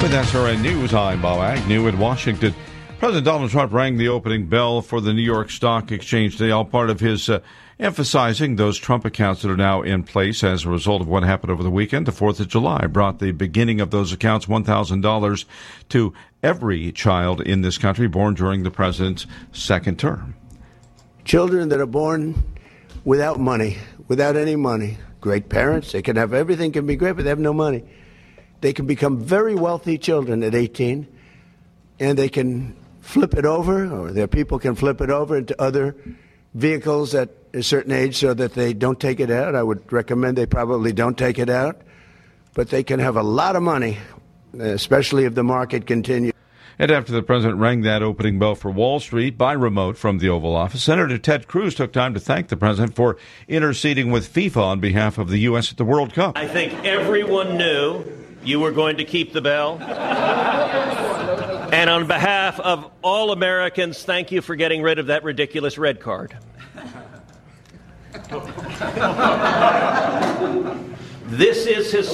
With SRN News, I'm Bob Agnew in Washington. President Donald Trump rang the opening bell for the New York Stock Exchange today, all part of his emphasizing those Trump accounts that are now in place as a result of what happened over the weekend. The 4th of July brought the beginning of those accounts, $1,000 to every child in this country born during the president's second term. Children that are born without money, without any money, great parents, they can have everything, can be great, but they have no money. They can become very wealthy children at 18, and they can flip it over, or their people can flip it over into other vehicles at a certain age so that they don't take it out. I would recommend they probably don't take it out, but they can have a lot of money, especially if the market continues. And after the president rang that opening bell for Wall Street by remote from the Oval Office, Senator Ted Cruz took time to thank the president for interceding with FIFA on behalf of the U.S. at the World Cup. I think everyone knew you were going to keep the bell. And on behalf of all Americans, thank you for getting rid of that ridiculous red card. This is his...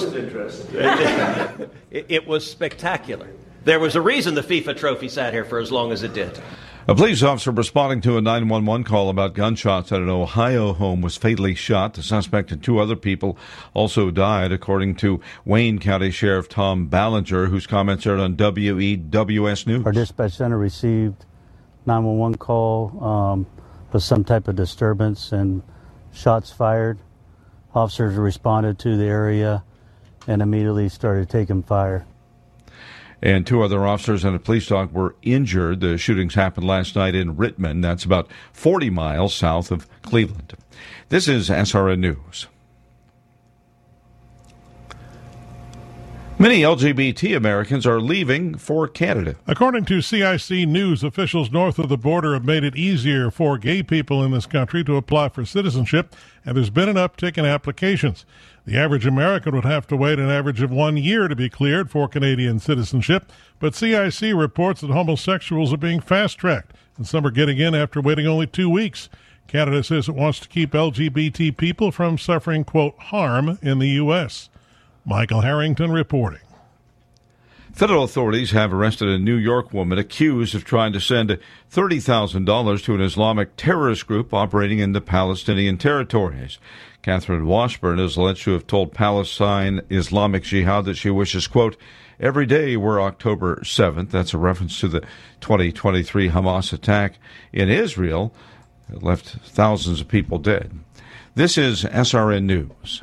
It was spectacular. There was a reason the FIFA trophy sat here for as long as it did. A police officer responding to a 911 call about gunshots at an Ohio home was fatally shot. The suspect and two other people also died, according to Wayne County Sheriff Tom Ballinger, whose comments aired on WEWS News. Our dispatch center received 911 call for some type of disturbance and shots fired. Officers responded to the area and immediately started taking fire. And two other officers and a police dog were injured. The shootings happened last night in Rittman. That's about 40 miles south of Cleveland. This is SRN News. Many LGBT Americans are leaving for Canada. According to CIC News, officials north of the border have made it easier for gay people in this country to apply for citizenship, and there's been an uptick in applications. The average American would have to wait an average of 1 year to be cleared for Canadian citizenship, but CIC reports that homosexuals are being fast-tracked, and some are getting in after waiting only 2 weeks. Canada says it wants to keep LGBT people from suffering, quote, harm in the U.S. Michael Harrington reporting. Federal authorities have arrested a New York woman accused of trying to send $30,000 to an Islamic terrorist group operating in the Palestinian territories. Catherine Washburn is alleged to have told Palestine Islamic Jihad that she wishes, quote, every day were October 7th. That's a reference to the 2023 Hamas attack in Israel. It left thousands of people dead. This is SRN News.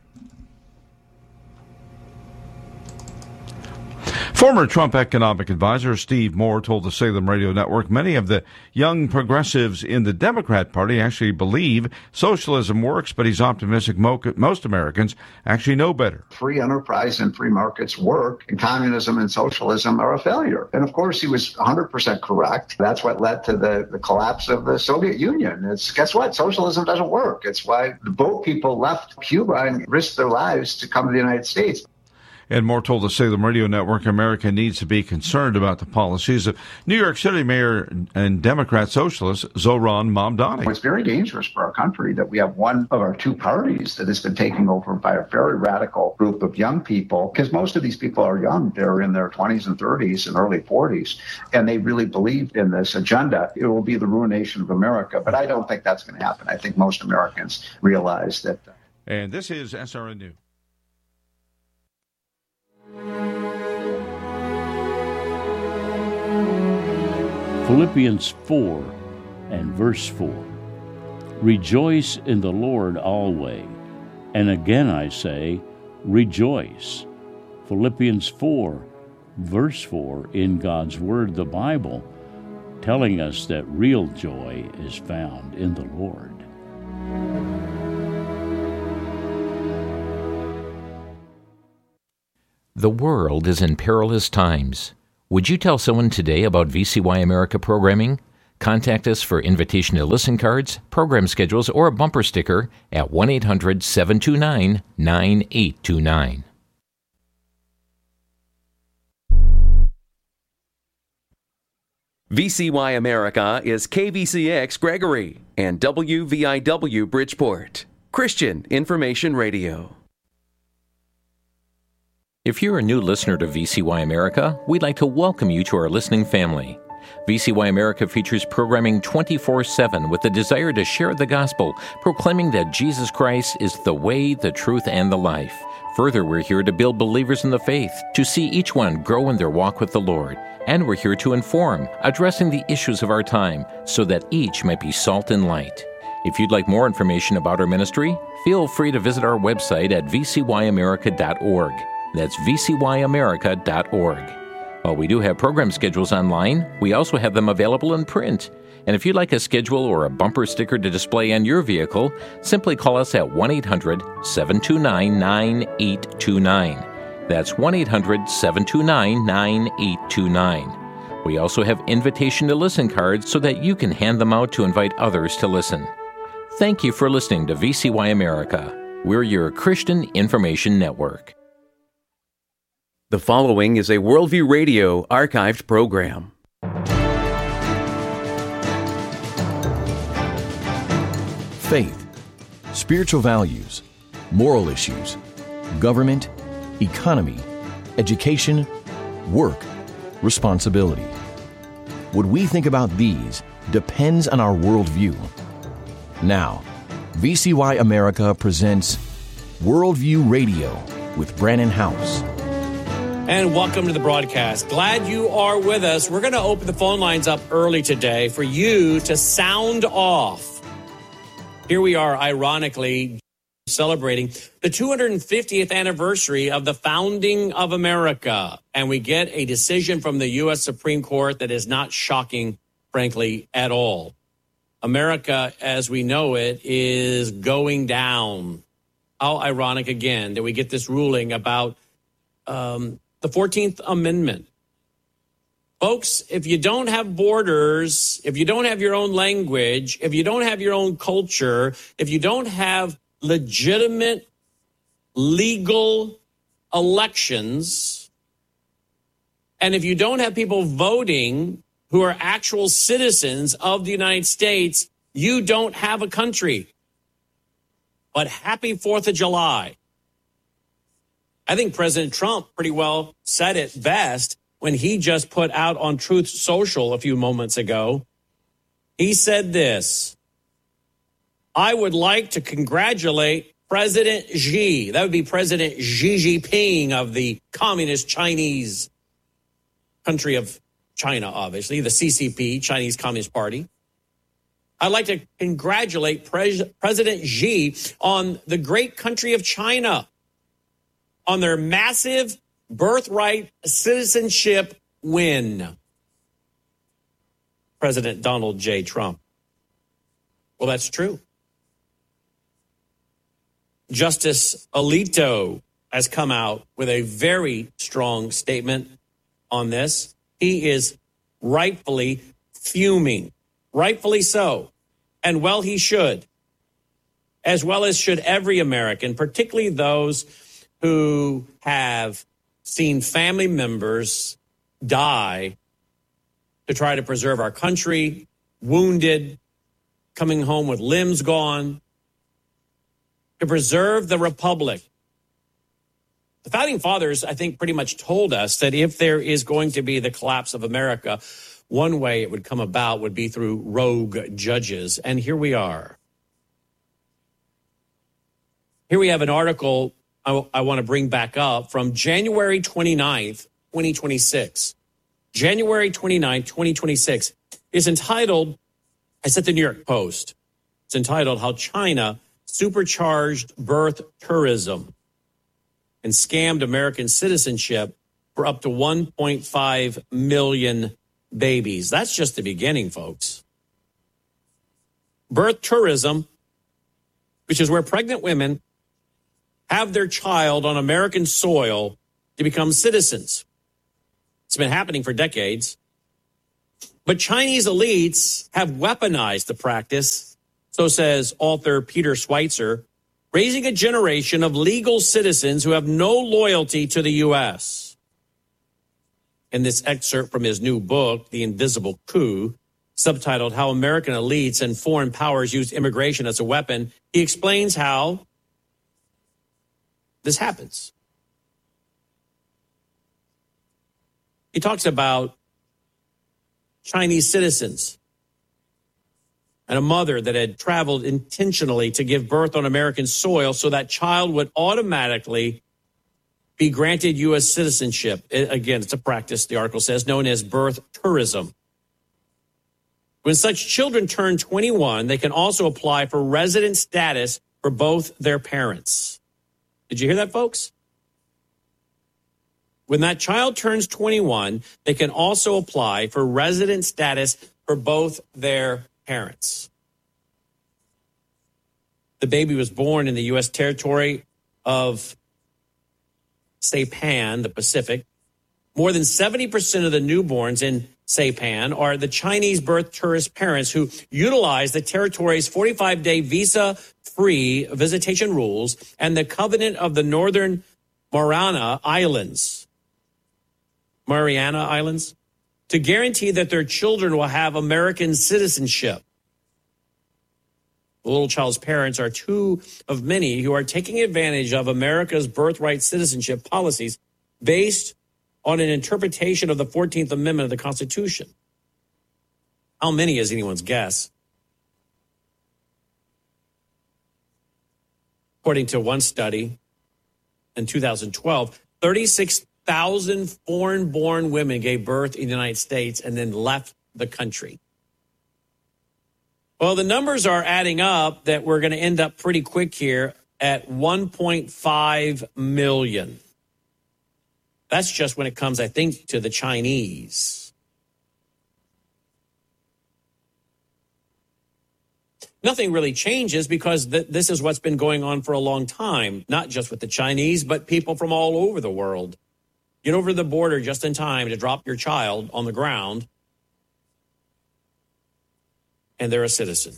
Former Trump economic advisor Steve Moore told the Salem Radio Network many of the young progressives in the Democrat Party actually believe socialism works, but he's optimistic most Americans actually know better. Free enterprise and free markets work, and communism and socialism are a failure. And of course, he was 100% correct. That's what led to the collapse of the Soviet Union. Guess what? Socialism doesn't work. It's why the boat people left Cuba and risked their lives to come to the United States. And Moore told the Salem Radio Network America needs to be concerned about the policies of New York City Mayor and Democrat socialist Zohran Mamdani. It's very dangerous for our country that we have one of our two parties that has been taken over by a very radical group of young people, because most of these people are young. They're in their 20s and 30s and early 40s, and they really believe in this agenda. It will be the ruination of America, but I don't think that's going to happen. I think most Americans realize that. And this is SRN News. Philippians 4 and verse 4. Rejoice in the Lord always. And again I say, rejoice. Philippians 4, verse 4 in God's Word, the Bible, telling us that real joy is found in the Lord. The world is in perilous times. Would you tell someone today about VCY America programming? Contact us for invitation to listen cards, program schedules, or a bumper sticker at 1-800-729-9829. VCY America is KVCX Gregory and WVIW Bridgeport. Christian Information Radio. If you're a new listener to VCY America, we'd like to welcome you to our listening family. VCY America features programming 24/7 with the desire to share the gospel, proclaiming that Jesus Christ is the way, the truth, and the life. Further, we're here to build believers in the faith, to see each one grow in their walk with the Lord. And we're here to inform, addressing the issues of our time, so that each might be salt and light. If you'd like more information about our ministry, feel free to visit our website at vcyamerica.org. That's vcyamerica.org. While we do have program schedules online, we also have them available in print. And if you'd like a schedule or a bumper sticker to display on your vehicle, simply call us at 1-800-729-9829. That's 1-800-729-9829. We also have invitation to listen cards so that you can hand them out to invite others to listen. Thank you for listening to VCY America. We're your Christian Information Network. The following is a Worldview Radio archived program. Faith, spiritual values, moral issues, government, economy, education, work, responsibility. What we think about these depends on our worldview. Now, VCY America presents Worldview Radio with Brannon Howse. And welcome to the broadcast. Glad you are with us. We're going to open the phone lines up early today for you to sound off. Here we are, ironically, celebrating the 250th anniversary of the founding of America. And we get a decision from the U.S. Supreme Court that is not shocking, frankly, at all. America, as we know it, is going down. How ironic, again, that we get this ruling about the 14th Amendment. Folks, if you don't have borders, if you don't have your own language, if you don't have your own culture, if you don't have legitimate, legal elections, and if you don't have people voting who are actual citizens of the United States, you don't have a country. But happy 4th of July. I think President Trump pretty well said it best when he just put out on Truth Social a few moments ago. He said this: I would like to congratulate President Xi. That would be President Xi Jinping of the Communist Chinese country of China, obviously, the CCP, Chinese Communist Party. I'd like to congratulate President Xi on the great country of China, on their massive birthright citizenship win. President Donald J. Trump. Well, that's true. Justice Alito has come out with a very strong statement on this. He is rightfully fuming, rightfully so, and well, he should, as well as should every American, particularly those who have seen family members die to try to preserve our country, wounded, coming home with limbs gone, to preserve the republic. The Founding Fathers, I think, pretty much told us that if there is going to be the collapse of America, one way it would come about would be through rogue judges. And here we are. Here we have an article I want to bring back up from January 29th, 2026. January 29th, 2026 is entitled, it's at the New York Post. It's entitled, How China Supercharged Birth Tourism and Scammed American Citizenship for up to 1.5 million babies. That's just the beginning, folks. Birth tourism, which is where pregnant women have their child on American soil to become citizens. It's been happening for decades. But Chinese elites have weaponized the practice, so says author Peter Schweitzer, raising a generation of legal citizens who have no loyalty to the U.S. In this excerpt from his new book, The Invisible Coup, subtitled How American Elites and Foreign Powers Use Immigration as a Weapon, he explains how this happens. He talks about Chinese citizens and a mother that had traveled intentionally to give birth on American soil so that child would automatically be granted U.S. citizenship. Again, it's a practice, the article says, known as birth tourism. When such children turn 21, they can also apply for resident status for both their parents. Did you hear that, folks? When that child turns 21, they can also apply for resident status for both their parents. The baby was born in the U.S. territory of Saipan, the Pacific. More than 70% of the newborns in Saipan are the Chinese birth tourist parents who utilize the territory's 45-day visa-free visitation rules and the covenant of the Northern Mariana Islands to guarantee that their children will have American citizenship. The little child's parents are two of many who are taking advantage of America's birthright citizenship policies based on an interpretation of the 14th Amendment of the Constitution. How many is anyone's guess? According to one study in 2012, 36,000 foreign-born women gave birth in the United States and then left the country. Well, the numbers are adding up that we're going to end up pretty quick here at 1.5 million. That's just when it comes, I think, to the Chinese. Nothing really changes because this is what's been going on for a long time, not just with the Chinese, but people from all over the world. Get over the border just in time to drop your child on the ground, and they're a citizen.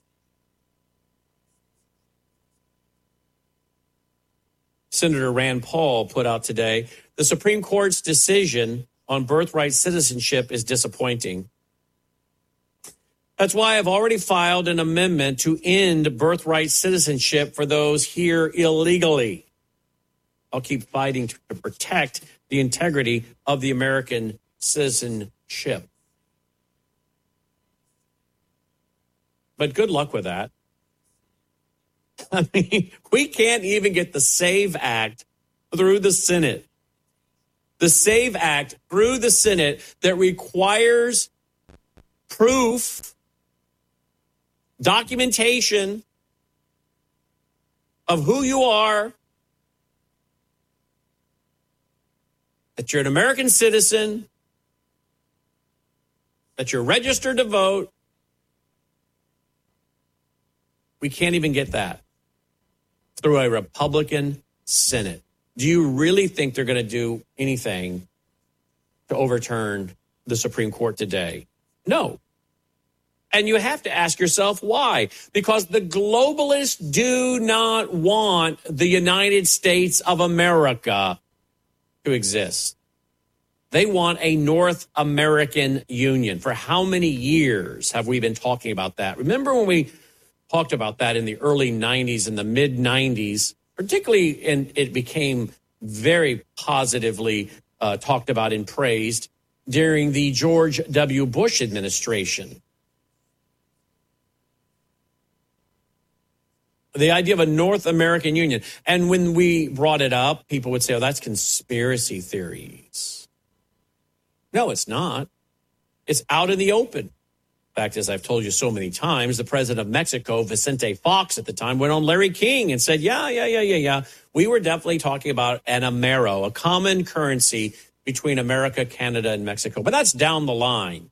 Senator Rand Paul put out today, the Supreme Court's decision on birthright citizenship is disappointing. That's why I've already filed an amendment to end birthright citizenship for those here illegally. I'll keep fighting to protect the integrity of the American citizenship. But good luck with that. I mean, we can't even get the SAVE Act through the Senate. The SAVE Act through the Senate that requires proof, documentation of who you are, that you're an American citizen, that you're registered to vote. We can't even get that through a Republican Senate. Do you really think they're going to do anything to overturn the Supreme Court today? No. And you have to ask yourself why. Because the globalists do not want the United States of America to exist. They want a North American Union. For how many years have we been talking about that? Remember when we talked about that in the early 90s and the mid 90s, particularly, and it became very positively talked about and praised during the George W. Bush administration. The idea of a North American Union. And when we brought it up, people would say, oh, that's conspiracy theories. No, it's not. It's out in the open. In fact, as I've told you so many times, the president of Mexico, Vicente Fox at the time, went on Larry King and said, yeah. We were definitely talking about an Amero, a common currency between America, Canada, and Mexico. But that's down the line.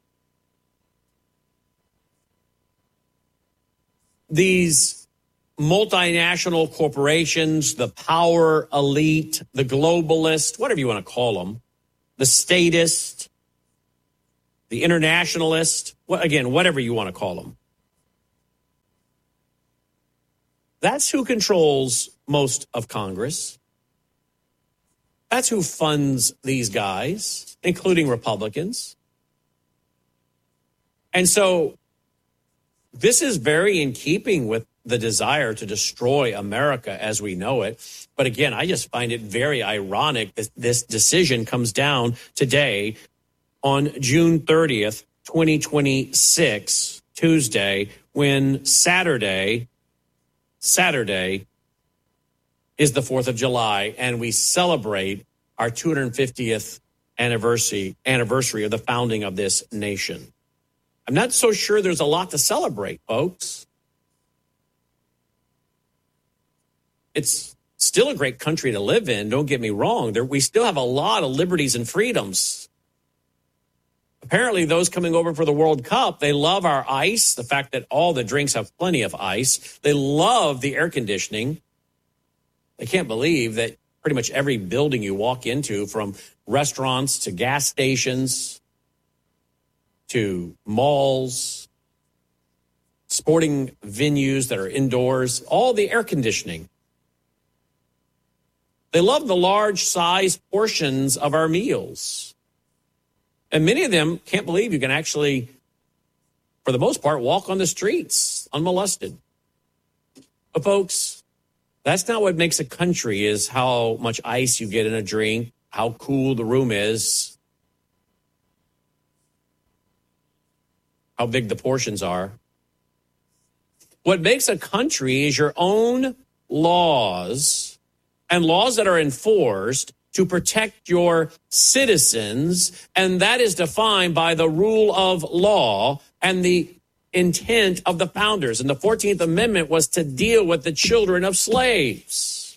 These multinational corporations, the power elite, the globalists, whatever you want to call them, the statist, the internationalist, again, whatever you want to call them. That's who controls most of Congress. That's who funds these guys, including Republicans. And so this is very in keeping with the desire to destroy America as we know it. But again, I just find it very ironic that this decision comes down today on June 30th, 2026, Tuesday, when Saturday is the 4th of July, and we celebrate our 250th anniversary of the founding of this nation. I'm not so sure there's a lot to celebrate, folks. It's still a great country to live in, don't get me wrong. We still have a lot of liberties and freedoms. Apparently, those coming over for the World Cup, they love our ice, the fact that all the drinks have plenty of ice. They love the air conditioning. They can't believe that pretty much every building you walk into, from restaurants to gas stations to malls, sporting venues that are indoors, all the air conditioning. They love the large size portions of our meals. And many of them can't believe you can actually, for the most part, walk on the streets unmolested. But folks, that's not what makes a country, is how much ice you get in a drink, how cool the room is, how big the portions are. What makes a country is your own laws, and laws that are enforced to protect your citizens, and that is defined by the rule of law and the intent of the founders. And the 14th Amendment was to deal with the children of slaves.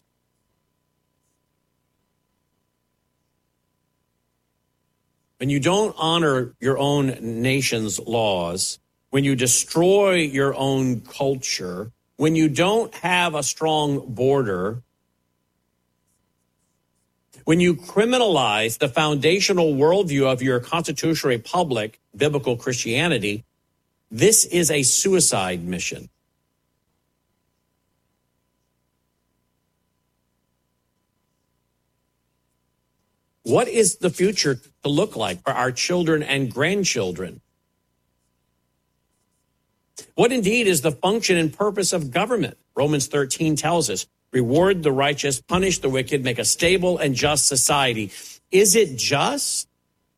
When you don't honor your own nation's laws, when you destroy your own culture, when you don't have a strong border, when you criminalize the foundational worldview of your constitutional republic, biblical Christianity, this is a suicide mission. What is the future to look like for our children and grandchildren? What indeed is the function and purpose of government? Romans 13 tells us, reward the righteous, punish the wicked, make a stable and just society. Is it just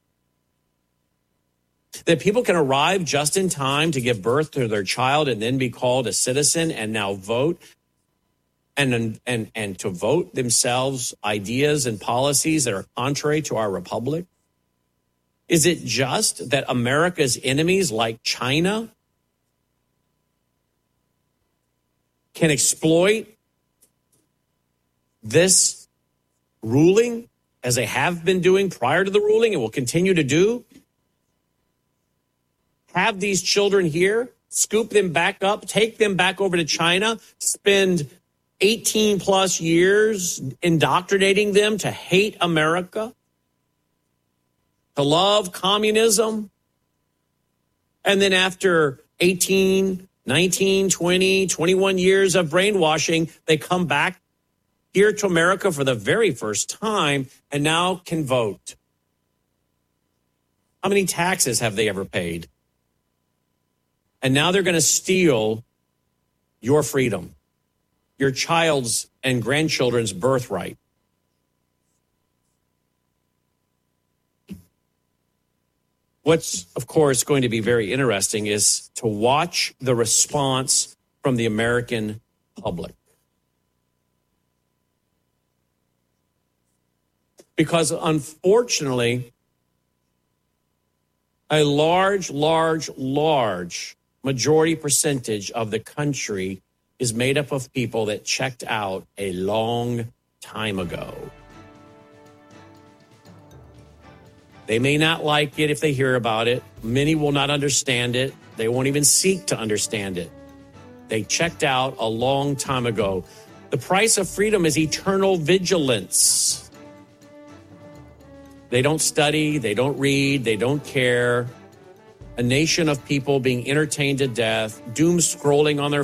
that people can arrive just in time to give birth to their child and then be called a citizen and now vote and to vote themselves ideas and policies that are contrary to our republic? Is it just that America's enemies like China can exploit this ruling as they have been doing prior to the ruling and will continue to do? Have these children here, scoop them back up, take them back over to China, spend 18 plus years indoctrinating them to hate America, to love communism, and then after 18, 19, 20, 21 years of brainwashing, they come back here to America for the very first time and now can vote. How many taxes have they ever paid? And now they're going to steal your freedom, your child's and grandchildren's birthright. What's, of course, going to be very interesting is to watch the response from the American public. Because unfortunately, a large majority percentage of the country is made up of people that checked out a long time ago. They may not like it if they hear about it. Many will not understand it. They won't even seek to understand it. They checked out a long time ago. The price of freedom is eternal vigilance. They don't study, they don't read, they don't care. A nation of people being entertained to death, doom scrolling on their